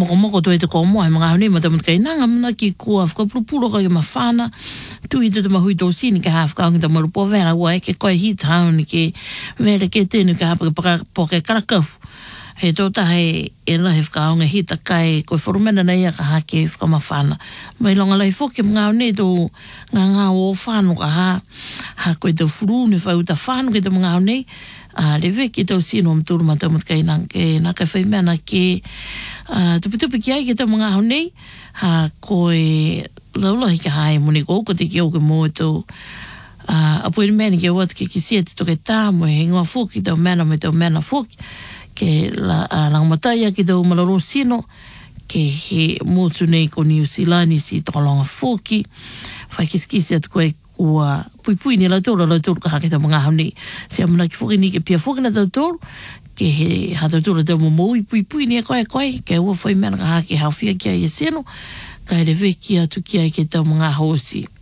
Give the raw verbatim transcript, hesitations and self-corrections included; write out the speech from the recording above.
moko moko to e te komo ai mga hone mata mata kai nanga mana ki kua whaka pulupuro kai mawhana tu i te mahui tō sini ka hawhaka ongi ta marupo vera ua e ke koe hit hao ni ke vera ke tēnu ka hapa poke karakafu he tō tahe e lahi whaka ongi hita kai koe whurumena nei a ka hake whaka mawhana mai longa lai whoke mga hone tō ngā ngā o whānu ka ha ha koe tō furune whau ta whānu ke tō mga hone a le veki tau sino am tūru mata mata kai nang ke nā kai whai mena ke tupi tupi ki ai ke tau mga hau ha koe laulahi ka hae muni ko ko te ki au ke mō tau a pui meni ke wat ke kisia te toke tā mo he ngua whoki tau mena me tau mena whoki ke la rangamatai ki tau malaro sino ke he mōtu nei ko New Zealand si tokalonga whoki whai kiskisi atu koe kua pui pui ni lau tōru lau tōru ka hake tau mga hau nei se amuna ki whoki ni ke pia whoki na tau tōru ke he hata tūra tau momoi pui pui ni e koe koe ke ua whai mena ka hake hau whia kia i e seno ka ere veki atu kia i ke tau mga hosi.